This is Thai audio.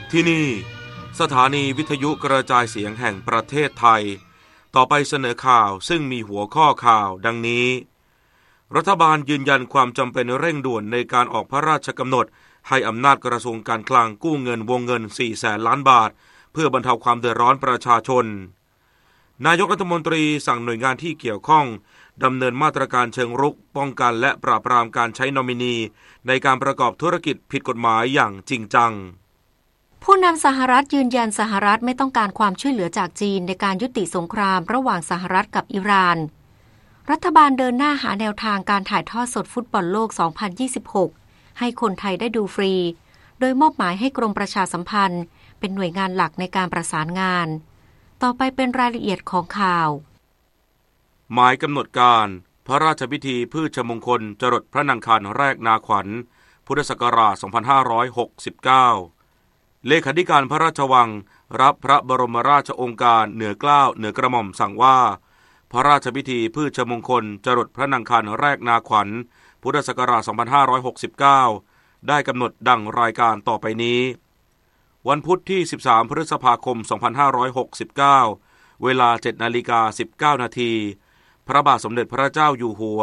ที่นี่สถานีวิทยุกระจายเสียงแห่งประเทศไทยต่อไปเสนอข่าวซึ่งมีหัวข้อข่าวดังนี้รัฐบาลยืนยันความจำเป็นเร่งด่วนในการออกพระราชกำหนดให้อำนาจกระทรวงการคลังกู้เงินวงเงิน 400,000 ล้านบาทเพื่อบรรเทาความเดือดร้อนประชาชนนายกรัฐมนตรีสั่งหน่วยงานที่เกี่ยวข้องดำเนินมาตรการเชิงรุกป้องกันและปราบปรามการใช้นอมินีในการประกอบธุรกิจผิดกฎหมายอย่างจริงจังผู้นำสหรัฐยืนยันสหรัฐไม่ต้องการความช่วยเหลือจากจีนในการยุติสงครามระหว่างสหรัฐกับอิหร่านรัฐบาลเดินหน้าหาแนวทางการถ่ายทอดสดฟุตบอลโลก 2026 ให้คนไทยได้ดูฟรีโดยมอบหมายให้กรมประชาสัมพันธ์เป็นหน่วยงานหลักในการประสานงานต่อไปเป็นรายละเอียดของข่าวหมายกำหนดการพระราชพิธีพืชมงคลจรดพระนางคันแรกนาขวัญพุทธศักราช 2569 เลขาธิการพระราชวังรับพระบรมราชโองการเหนือเกล้าเหนือกระหม่อมสั่งว่าพระราชพิธีพืชมงคลจรดพระนางคันแรกนาขวัญพุทธศักราช 2569 ได้กำหนดดังรายการต่อไปนี้วันพุธที่ 13 พฤษภาคม 2569 เวลา 7:19 น.พระบาทสมเด็จพระเจ้าอยู่หัว